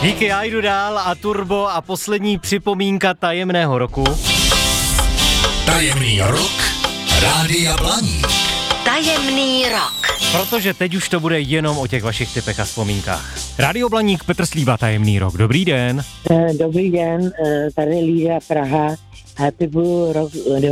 Díky, já jdu dál a Turbo a poslední připomínka tajemného roku. Tajemný rok Rádia Blaník. Tajemný rok. Protože teď už to bude jenom o těch vašich tipech a vzpomínkách. Rádio Blaník, Petr Slíba, tajemný rok. Dobrý den. Dobrý den, tady Lída Praha. A typu rok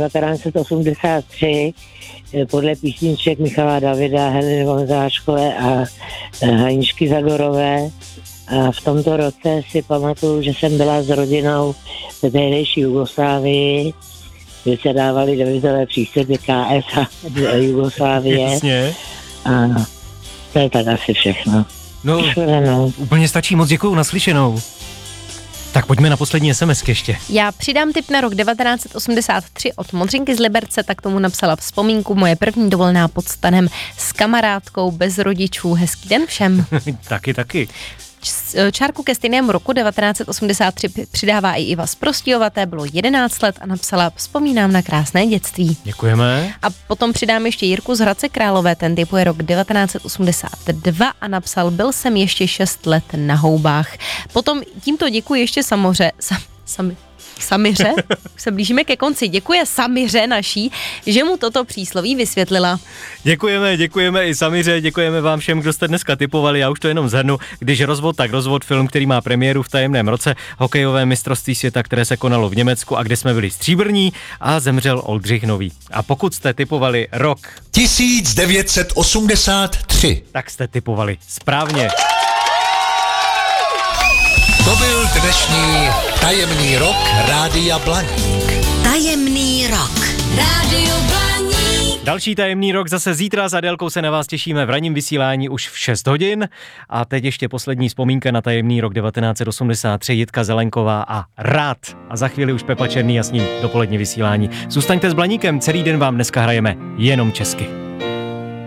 1983 podle písniček Michala Davida, Heleny Vonzáčkové a Haničky Zagorové. A v tomto roce si pamatuju, že jsem byla s rodinou v tehdejší Jugoslávii, kde se dávaly devizové přísliby KS a Jugoslávie. Jasně. A to je tak asi všechno. No, úplně stačí, moc děkuju, naslyšenou. Tak pojďme na poslední SMS ještě. Já přidám tip na rok 1983 od Modřinky z Liberce, tak tomu napsala vzpomínku moje první dovolená pod stanem s kamarádkou bez rodičů. Hezký den všem. Taky. Čárku ke stejnému roku 1983 přidává i Iva z Prostějova, té bylo 11 let a napsala vzpomínám na krásné dětství. Děkujeme. A potom přidám ještě Jirku z Hradce Králové, ten typuje rok 1982 a napsal byl jsem ještě 6 let na houbách. Potom tímto děkuji ještě Samiře, už se blížíme ke konci, děkuje Samiře naší, že mu toto přísloví vysvětlila. Děkujeme i Samiře, děkujeme vám všem, kdo jste dneska tipovali, já už to jenom zhrnu, když rozvod, tak rozvod, film, který má premiéru v tajemném roce, hokejové mistrovství světa, které se konalo v Německu a kde jsme byli stříbrní a zemřel Oldřich Nový. A pokud jste tipovali rok 1983, tak jste tipovali správně. to byl dnešní tajemný rok Rádia Blaník. Tajemný rok. Rádio Blaník. Další tajemný rok zase zítra, s Adélkou se na vás těšíme v ranním vysílání už v 6 hodin. A teď ještě poslední vzpomínka na tajemný rok 1983, Jitka Zelenková a Rád. A za chvíli už Pepa Černý a s ním dopolední vysílání. Zůstaňte s Blaníkem, celý den vám dneska hrajeme jenom česky.